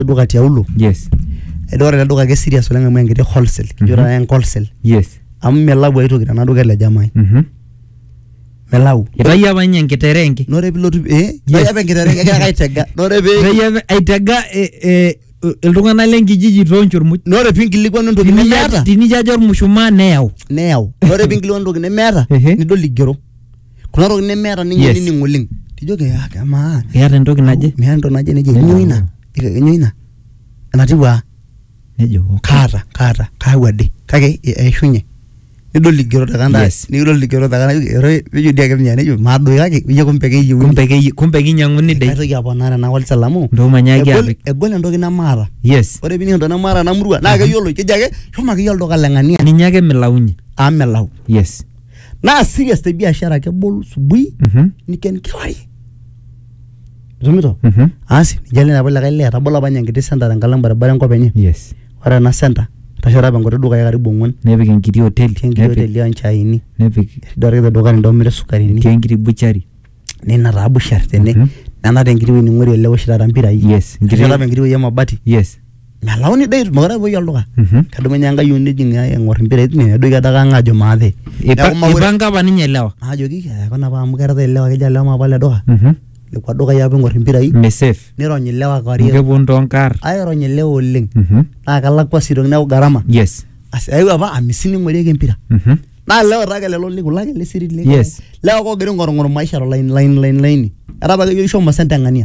duka tiaulo. Yes. Edore duka ke serious oleng amu engiti wholesale. Kijora en wholesale. Yes. Amu melau aitoki tana duka le jamai. Melau. Itayia apa nye nkiterenge. Nore pilotu itayia apa nkiterenge kira kaitega. Nore pe itayia aitega iltung'anak lenkijiji toonchormuj. Nore pinkilikuanu entoki nemeeta. Tinijajo ormushumaa neyau. Nore pinkilikuanu entoki nemeeta nidol igero. Kuna toki nemeeta ninye nining oleng. Tijoki kama. Keeta entoki naje. Meeta entoki naje neje nyoina. Nyoina. Enatiwa. Nejo kaata kawade kake eshunye. Nidol igero takanda. Nidol igero takanda. Pejo dia kemnya nejo maado kake iye kumpeke yiu. Kumpeke nyang'uni dai. Kaitoki aponara na wal salamu. Ndo manyaki apik. Egol entoki namaata. Yes. Ore bini entoki namaata namurua na keyiolo kijake shomo ake olduka leng'ania. Ninye ake milaunye. Melau. Yes. Na serious te biashara kebol subui niken kiwari. Tumito? Asi nijale na pala kaile atabolo apa nyangiti center tenkalo barabara enkop enye. Yes. Ore na center tashara bangote duka ya karibu 4. Nepik enkiti hoteli. Enkiti hoteli ya nchaini. Nepik. Dore duka ndomire sukarini. Enkiti buchari. Nina ta buchari tene. Nana tenkiti we ning'ori ele woshira mpira yi. Yes. Enkiti we ya mabati. Yes. Melauni dai magara boy olduka. Kadumenye anga yuni jinga eng'or mpira itine edoika taka ngajo maathe. Ipanga apa ninye lewa. Ajo kona pa amu kerata lewa keja lewa mapale duka. Lekwa duka ya peng'or mpira yi. Me safe. Nironyi lewa kwario. Kepon tonkar. Aironyi lewa oleng. Na kalakwa siro neeku garama. Yes. Asi ayo apa 50 ng'orieki mpira. Na lewa take lelo likulake le siri le. Yes. Lewa ko gere ng'or maisha ro line. Era ba kejo shomo senta ng'ania.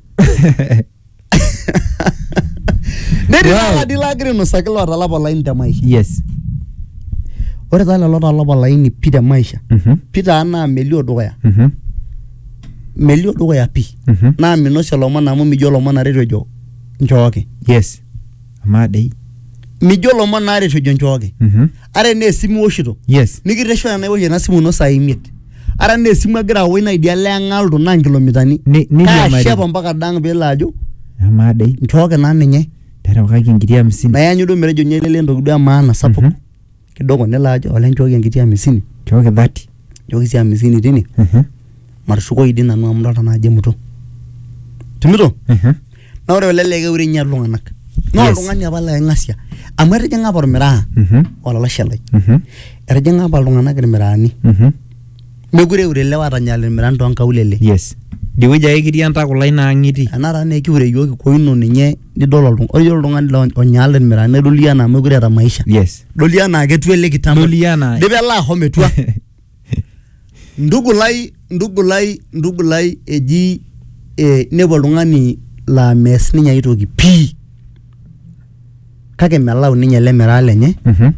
Neri la dilagre no sakelo atalapa line te maisha. Yes. Ore taa lelo talapa line pita maisha. Pita ana melio dukuya. Melio dukuya pi. Na minosha lomon amu mijo lomon areto jo nchooki. Yes. Amadei. Mijo lomon areto jo nchooki. Are ne simu woshito. Yes. Nikiresho na woje na simu no saa 5. Ara ne simu agira woina idia lengaldo na kilomitani. Shepa mpaka dang pela ajo. Amadei. Nchooki na ninye. Terewakaki enkiti 50. Na yanyu do merejo nyelele ntoki do maana sapuk. Kidogo nela ajo ole nchooki enkiti 50. Nchooki 30. Nchooki si 50 tine. Marshuko idina nanu amdolta na aje muto. Tumito? Na ore oleleke ure nya iltung'anak. No oltung'ani apa la eng'asia. Amu etijing'a apa ormiraa. Olalashe lai. Etijing'a apa iltung'anak irmiraani. Mekure ure lewa atanyal irmiraani toonkaulele. Yes. Diweja ekiti entakulai naang'iti. Anara ne kiure yoki koino ninye nidol oltung'ani. Ore oltung'ani onyal irmiraani nedoli ana mekure eta maisha. Yes. Doli ana ketu ele kitambo. Doli ana. Debe la hometua. Ndugu lai eji nebo oltung'ani la mes ninye aitoki pii. Kake melau ninye le miraa lenye.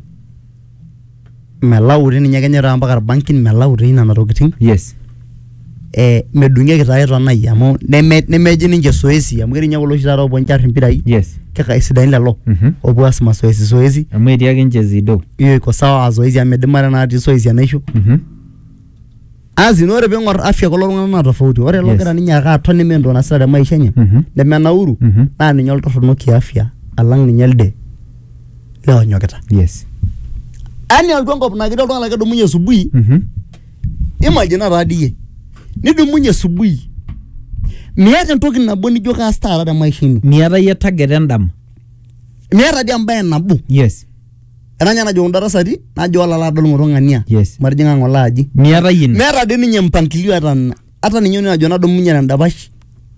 Melau ninye kenyera mpaka irbankin melau nena tokiting. Yes. Medung'eki taa etonai amu nemeji ninche zoezi amu kerinya kulo oshi taata opuo nchar impirai. Yes. Kekaisidain lelo. Opuo aas mazoezi. Amu etii ake nche zido. Iyo iko sawa zoezi amu edimare natii zoezi enaisho. Azin ore peng'or afya kulo tung'anak naa tofauti. Ore logira ninye ake aton nemento nasira te maisha enye. Nemenauru. Naa ninye oltorrono kiafya alang ninye elde leonyokita. Yes. Ani altu enkop naa ketii oltung'ani kedumunye asubuhi. Imagine taadiyie. Nidumunye asubuhi. Miata entoki nabo nijo kaas taata te maisha ino. Miata yie target endama. Miata dii embaye nabo. Yes. Enanya najo darasati najo olala adol ng'otonng'ania. Yes. Matijing'a ng'ola aji. Miata yie. Meeta dii ninye mpangilio ata ninye najo nadumunye tendapash.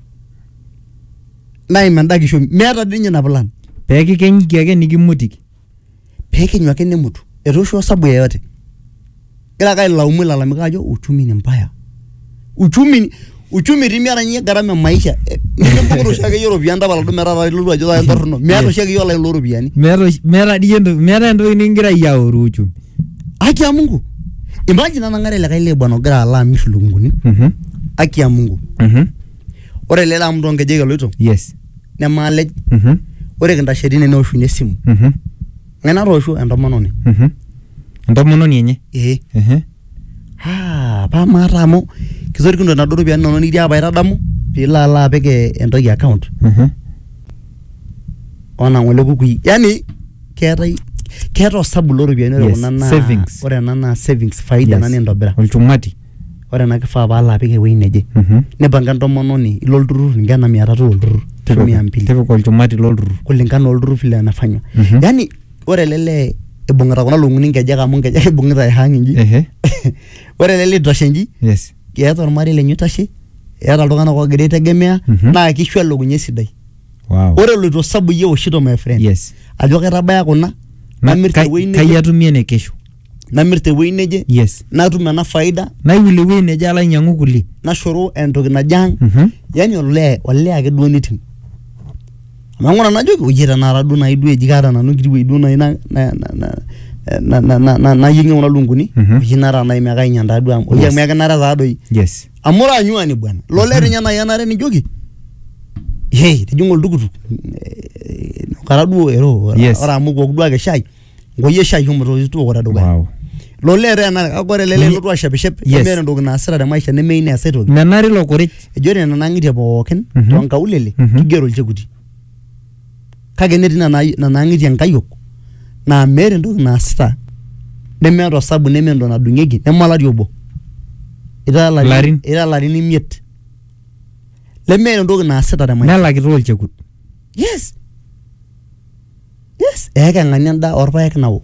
Naim enda kisho. Meeta dii ninye na plan. Peekikenyiki ake nikimutiki. Peekenyu ake nemutu. Etoosho osabu yeyote. Gira ake ailaumu ilalamika ajo uchumi ni mbaya. Uchumi timiata nye gharama maisha. Nimepokoro oshi ake ropiani tapala duo metaa ilotu ajo taa entorrono. Meeta oshi ake olai loo ropiani. Meeta entoki nigira ayiauru uchumi. Haki ya Mungu. Imagine anang'are likae lebwana ogira alo amir ilukunguni. Haki ya Mungu. Ore lelo amu tonkejek eloito. Yes. Nemaalej. Ore kintashekini neoshuni esimu. Ng'ae natoosho entomononi. Entomononi enye. Pamaata amu kizorikino naduo ropiani inonok nikitii apa aitadamu piilo alo apik entoki account. Ona ng'ole kukui. Yani keeta osabu loo ropiani ore kuna naa savings. Ore ena naa savings faida nani entobira. Olchumati. ore ena kifaa paala apik ewueji neje nipanga entomononi ilo olturrur ingana 300 olturrur 200 tipika olchumati lolturrur kulingana olturrur vile anafanywa yani ore lele ibung'ita kuna lung'uni nkejek amu nkejek ibung'ita ihang inji ore lele itashe inji yes keeta ormarei lenye itashe eeta iltung'anak oogira aitegemea naa kishu elukunya esidai wow ore oloito sabu yie oshito my friend yes ajo kaitabaya kuna namir tewueji neje kai atumie ne kesho namir tewueji neje yes natum ena faida naiwulie ewueji neje ala ainyang'u kulie nashoru entoki najang yani olee ake duo nitim amang'ura najoki oye tanakata duo nai duo eji kaata nanu kiti wueji duo nai nayieng'ie kuna lunguni oye nara nai mekai nyandaa duo amu oye amu ekinare taadoi yes amu ore anyuani bwana lole tinye nai enare nijoki tijing'o oltukutuk kara duo ero ore amu kuok duo ake shai ngoyie shai shomo tooko tedukuya wow lole enare ore lele lotu ashepishep nemeeta entoki naasita te maisha nemeyieu neas ai toki menare ilo korich ejo ore nena ng'itie pookin toonkaulele kigero ilchekuti kake netii nena ng'itie nkayiok naa meeta entoki naasita nemeeta osabu nemeeta entoki nadung'ieki neme olari obo ita larin 5 lemeeta entoki naasita te maisha nelakita olchekut yes eekeng'ania endaa orpaek nao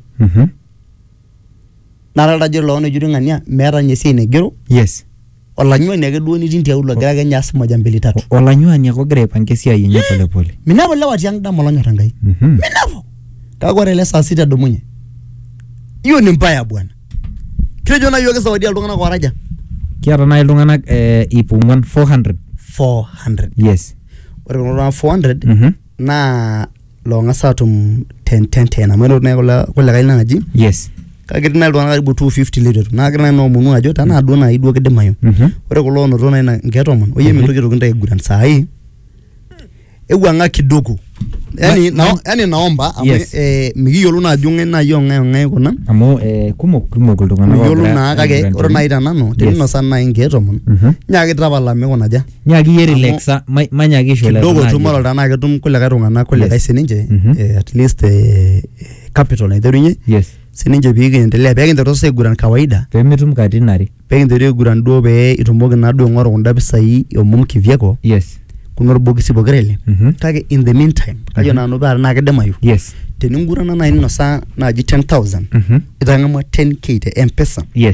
nadolta ajo loon ejito ng'ania meeta nye esiai naigero yes olanyuani ake duo nitii tiaulo egira ake nye aas 1 2 3 olanyuani ake ogira aipanga esiai enye pole pole minepu lewa tiang' dama olonyorr Enkai minepu kake ore ele saa 6 edumunye hiyo ni mbaya bwana kitejo na yiok zawadi iltung'anak ooraja kiata nai iltung'anak 400 yes ore kulo 400 naa loong'asa atum 10 amu ore kulikae naaji yes kake tina iltung'anak karibu 250 letetu naa kira naomonu ajo tanaa duo nai duo kidimayu ore kulo onoto nai nketomon oye mintoki toki ntae guran saai ewuang'a kidogo yani naomba amu mikiyiolo naa ajo ng'ae nai ong'ae kuna amu kumok iltung'anak miyiolo naa kake ore nai tenanu teninosa nai nketomon nyaaki tapala mikunaja nyaaki yie relaxa manyaaki isho lelo kidogo tomorrow tenaa ketum kulikae tung'anak kulikae sininche at least capital naiterunye yes sininche piikiendelea peekinteru sasa aiguran kawaida peemetum katitin are peekinteru aiguran duo pee itumoki naa duo aing'oru kunda pisai omom kivyako yes kuna orbokisi pokira ile kake in the meantime kajo nanu paa naa kidimayu yes teningurana nai ninosa naaji 10,000 itang'amua 10k te M-Pesa yes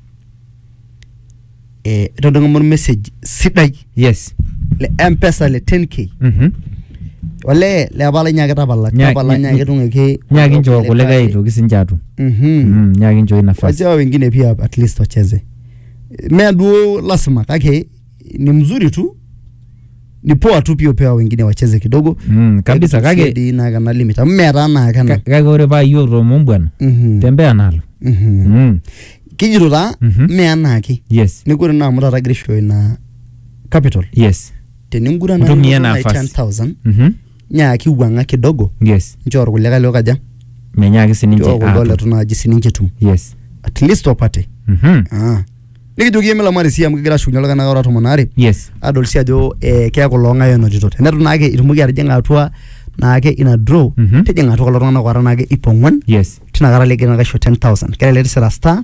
itodong'amua message sidai yes le M-Pesa le 10k ole le apala nyaaki tapala nyaaki tung'eki nyaaki nchoo kulikae aitoki sinche atum nyaaki nchoo nafasi wazee wengine pia at least wacheze mea duo lazima kake ni mzuri tu ni poa tu pia upewa wengine wacheze kidogo kabisa kake na kana limit mmeta na kana kake ore pa hiyo romo bwana tembea nalo kijito ta mea naki yes nikuri na mutata grisho ina capital yes teningura na 10,000 nyaaki wanga kidogo yes njoro kuleka leo kaja menyaaki sininche dole tunaji sininche tum yes at least wapate nikijoki emela mari siam kigira shunyala kana ora tomonare yes adol si ajo keeku loong'ae enotito tenetu naake itumoki atijing'a atua naake ina draw tijing'a atua kulo tung'anak oora naake ip 4 yes tinakata likina kaisho 10,000 kelelek tisira star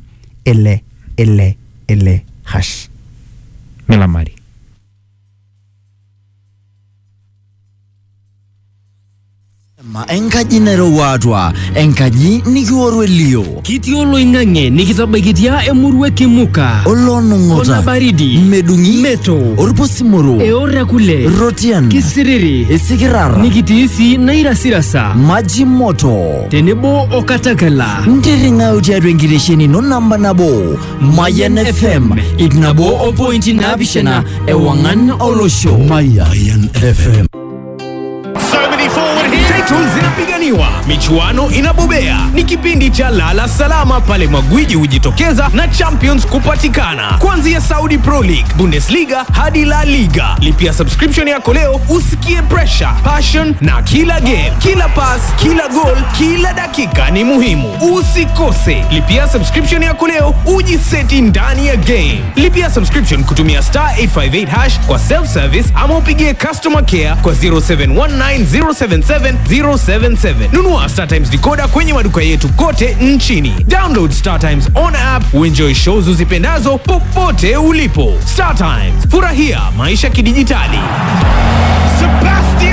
ele hash mela mari enkaji nairowuatua enkaji nikiworu elio kitii oloing'ang'e nikitabaikitia emurua kimuka olonong'ota ona baridi medung'i meto orposimoro eorra kule rotian kisiriri isikirara nikitii sii nairasirasa maji moto tenebo okatakala ntiring'au tiatua enkitesheni ino namba nabo Mayan FM ip 1.7 ewang'an olosho Mayan FM. Titles zinapiganiwa, michuano inabobea. Ni kipindi cha lala salama pale magwiji hujitokeza na champions kupatikana. Kuanzia Saudi Pro League, Bundesliga hadi La Liga. Lipia subscription yako leo usikie pressure, passion na kila game. Kila pass, kila goal, kila dakika ni muhimu. Usikose. Lipia subscription yako leo ujiseti ndani ya game. Lipia subscription kutumia *858# kwa self service ama upigie customer care kwa 0719 077 077 777. Nunua Star Times decoder kwenye maduka yetu kote nchini. Download Star Times on app, uenjoy shows uzipendazo popote ulipo. Star Times, furahia maisha kidijitali. Sebastian